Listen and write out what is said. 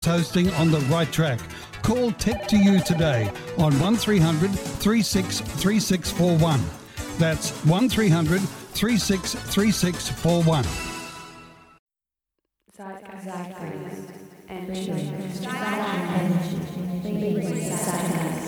hosting on the right track. Call Tech to You today on 1300 363641. That's 1300 363641. Zeitgeist. Zeitgeist.